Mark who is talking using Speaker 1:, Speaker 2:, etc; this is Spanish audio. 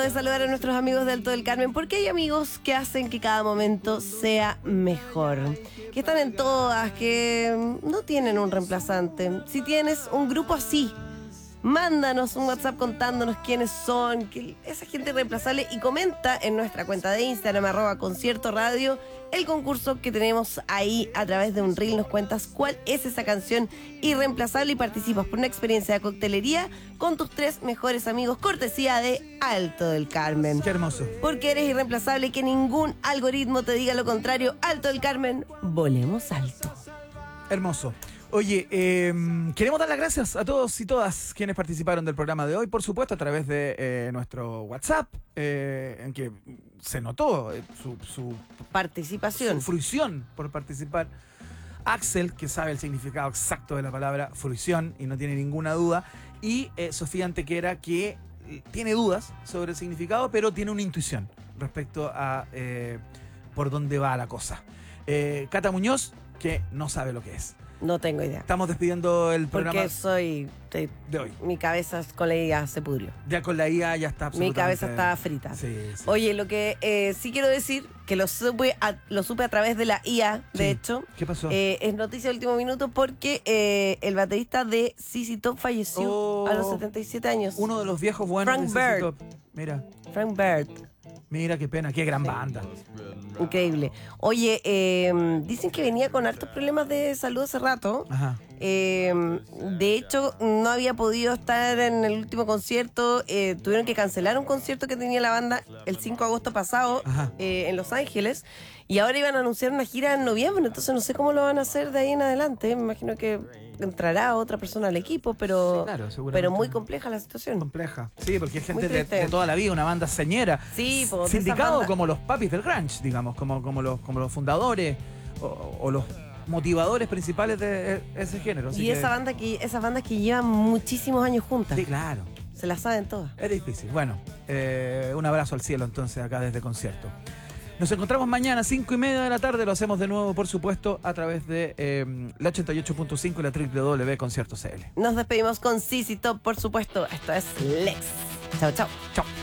Speaker 1: De saludar a nuestros amigos de Alto del Carmen, porque hay amigos que hacen que cada momento sea mejor, que están en todas, que no tienen un reemplazante. Si tienes un grupo así, mándanos un WhatsApp contándonos quiénes son, que esa gente irreemplazable, y comenta en nuestra cuenta de Instagram @conciertoradio el concurso que tenemos ahí a través de un reel. Nos cuentas cuál es esa canción irreemplazable y participas por una experiencia de coctelería con tus 3 mejores amigos, cortesía de Alto del Carmen.
Speaker 2: Qué hermoso.
Speaker 1: Porque eres irreemplazable y que ningún algoritmo te diga lo contrario. Alto del Carmen, volemos alto.
Speaker 2: Hermoso. Oye, queremos dar las gracias a todos y todas quienes participaron del programa de hoy, por supuesto, a través de nuestro WhatsApp, en que se notó su
Speaker 1: participación,
Speaker 2: su fruición por participar. Axel, que sabe el significado exacto de la palabra fruición y no tiene ninguna duda, y Sofía Antequera, que tiene dudas sobre el significado, pero tiene una intuición respecto a por dónde va la cosa. Cata Muñoz, que no sabe lo que es.
Speaker 1: No tengo idea.
Speaker 2: Estamos despidiendo el programa.
Speaker 1: Porque soy
Speaker 2: de hoy.
Speaker 1: Mi cabeza con la IA se pudrió.
Speaker 2: Ya con la IA ya está absolutamente...
Speaker 1: Mi cabeza está frita.
Speaker 2: Sí, sí.
Speaker 1: Oye, lo que sí quiero decir, que lo supe a través de la IA, de hecho.
Speaker 2: ¿Qué pasó?
Speaker 1: Es noticia de último minuto porque el baterista de ZZ Top falleció a los 77 años.
Speaker 2: Uno de los viejos buenos
Speaker 1: Frank
Speaker 2: de ZZ Top.
Speaker 1: Bird. Frank Bird.
Speaker 2: Mira qué pena, qué gran banda.
Speaker 1: Increíble. Oye, dicen que venía con hartos problemas de salud hace rato.
Speaker 2: Ajá.
Speaker 1: De hecho, no había podido estar en el último concierto. Tuvieron que cancelar un concierto que tenía la banda el 5 de agosto pasado en Los Ángeles. Y ahora iban a anunciar una gira en noviembre. Entonces no sé cómo lo van a hacer de ahí en adelante. Me imagino que entrará otra persona al equipo, pero,
Speaker 2: sí, claro,
Speaker 1: pero muy compleja la situación.
Speaker 2: Compleja. Sí, porque es gente de toda la vida, una banda señera.
Speaker 1: Sí,
Speaker 2: sindicado como los papis del grunge, digamos, como los fundadores o los motivadores principales de ese género.
Speaker 1: Y esas bandas que llevan muchísimos años juntas.
Speaker 2: Sí, claro.
Speaker 1: Se las saben todas.
Speaker 2: Es difícil. Bueno, un abrazo al cielo entonces acá desde Concierto. Nos encontramos mañana 5:30 de la tarde. Lo hacemos de nuevo, por supuesto, a través de la 88.5 y la www.concierto.cl.
Speaker 1: Nos despedimos con ZZ Top, por supuesto. Esto es Lex. Chao, chao.
Speaker 2: Chao.